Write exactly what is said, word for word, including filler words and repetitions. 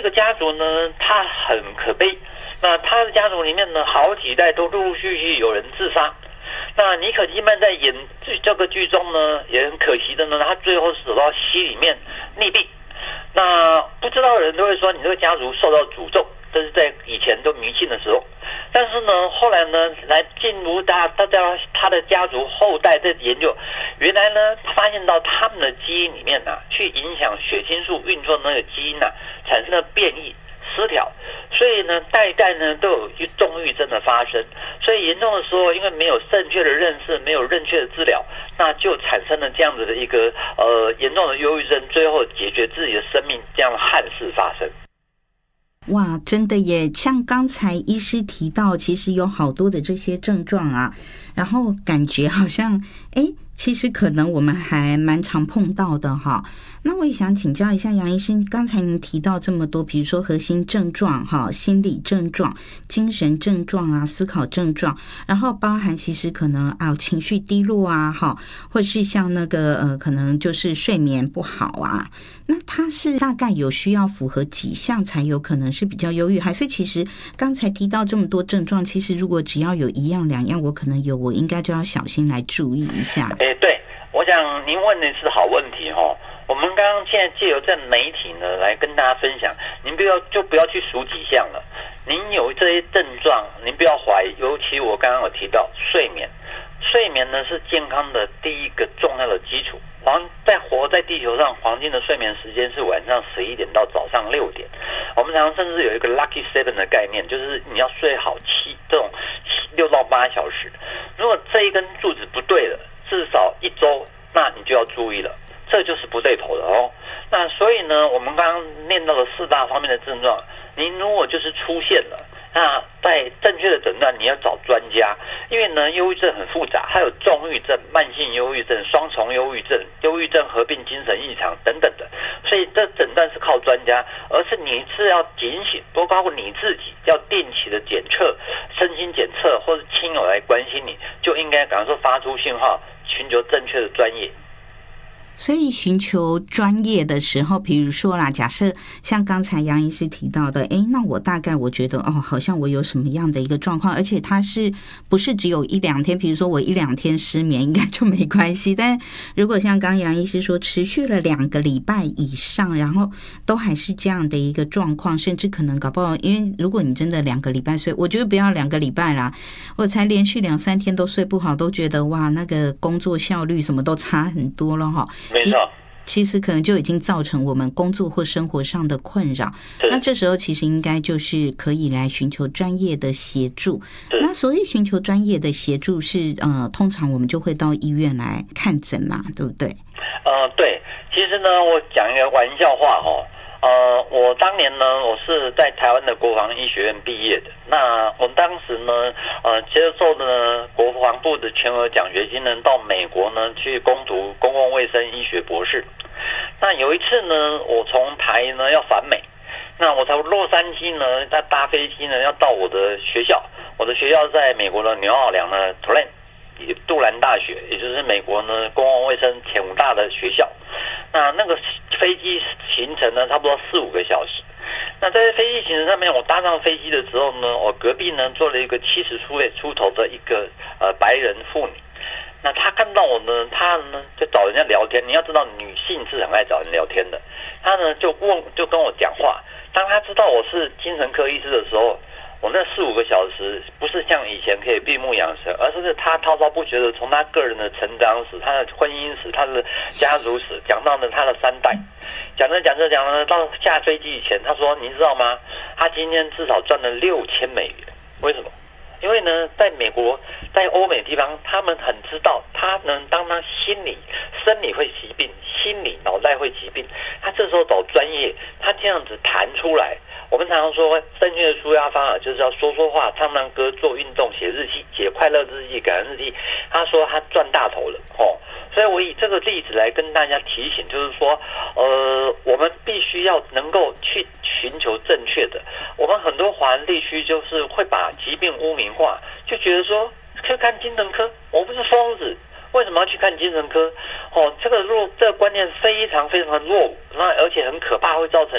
这个家族呢，他很可悲。那他的家族里面呢，好几代都陆陆续续有人自杀。那妮可基曼在演这个剧中呢，也很可惜的呢，他最后是走到溪里面溺毙。那不知道的人都会说，你这个家族受到诅咒，这是在以前都迷信的时候。但是呢，后来呢，来进入大大家他的家族后代在研究，原来呢，发现到他们的基因里面啊，去影响血清素运作的那个基因啊，产生了变异失调，所以呢，代一代呢都有重郁症的发生。所以严重的时候，因为没有正确的认识，没有正确的治疗，那就产生了这样子的一个呃严重的忧郁症，最后解决自己的生命这样的憾事发生。 哇，真的耶！像刚才医师提到，其实有好多的这些症状啊，然后感觉好像，哎，其实可能我们还蛮常碰到的哈。那我也想请教一下杨医生，刚才您提到这么多，比如说核心症状哈、心理症状、精神症状啊、思考症状，然后包含其实可能啊情绪低落啊哈，或是像那个呃可能就是睡眠不好啊，那它是大概有需要符合几项才有可能是比较忧郁，还是其实刚才提到这么多症状，其实如果只要有一样两样我可能有，我应该就要小心来注意一下。 哎，对，我想您问的是好问题哈、哦。我们刚刚现在借由这媒体呢来跟大家分享，您不要就不要去数几项了。您有这些症状，您不要怀疑。尤其我刚刚有提到睡眠，睡眠呢是健康的第一个重要的基础。黄在活在地球上，黄金的睡眠时间是晚上十一点到早上六点。我们常常甚至有一个 lucky seven 的概念，就是你要睡好七这种六到八小时。如果这一根柱子不对了，至少一周，那你就要注意了。这就是不对头的哦。那所以呢，我们刚刚念到了四大方面的症状，您如果就是出现了，那在正确的诊断你要找专家，因为呢，忧郁症很复杂，还有重郁症、慢性忧郁症、双重忧郁症、忧郁症合并精神异常等等的，所以这诊断是靠专家，而是你是要警醒，包括你自己要定期的检测、身心检测，或是亲友来关心你，就应该赶快说发出信号，寻求正确的专业。 所以寻求专业的时候，比如说啦，假设像刚才杨医师提到的，诶，那我大概我觉得哦，好像我有什么样的一个状况，而且它是不是只有一两天，比如说我一两天失眠应该就没关系，但如果像刚杨医师说持续了两个礼拜以上，然后都还是这样的一个状况，甚至可能搞不好，因为如果你真的两个礼拜睡，我觉得不要两个礼拜啦，我才连续两三天都睡不好，都觉得哇，那个工作效率什么都差很多了哈。 没错， 其实可能就已经造成我们工作或生活上的困扰。那这时候其实应该就是可以来寻求专业的协助。那所以寻求专业的协助是呃，通常我们就会到医院来看诊嘛，对不对？ 呃，对，其实呢，我讲一个玩笑话哦。呃，我当年呢，我是在台湾的国防医学院毕业的。那我当时呢，呃，接受呢国防部的全额奖学金呢，到美国呢去攻读公共卫生医学博士。那有一次呢，我从台呢要返美，那我从洛杉矶呢，在搭飞机呢要到我的学校，我的学校在美国的纽奥良的 Tulane。杜兰大学，也就是美国呢公共卫生前五大的学校。那那个飞机行程呢，差不多四五个小时。那在飞机行程上面，我搭上飞机的时候呢，我隔壁呢坐了一个七十出出头的一个呃白人妇女。那她看到我呢，她呢就找人家聊天。你要知道，女性是很爱找人聊天的。她呢就问，就跟我讲话。当她知道我是精神科医师的时候，我那四五个小时不是像以前可以闭目养神，而是他滔滔不绝的从他个人的成长史、他的婚姻史、他的家族史讲到呢他的三代，讲着讲着讲着到下飞机以前，他说：“你知道吗？他今天至少赚了六千美元。为什么？因为呢，在美国，在欧美地方，他们很知道，他能当他心理、生理会疾病，心理、脑袋会疾病，他这时候找专业，他这样子谈出来。”我们常常说，正确的抒压方法就是要说说话、唱唱歌、做运动、写日记、写快乐日记、感恩日记。他说他赚大头了，哦，所以我以这个例子来跟大家提醒，就是说，呃，我们必须要能够去寻求正确的。我们很多华人地区就是会把疾病污名化，就觉得说去看精神科，我不是疯子。为什么要去看精神科？哦，这个弱，这个观念非常非常的落伍，那而且很可怕，会造成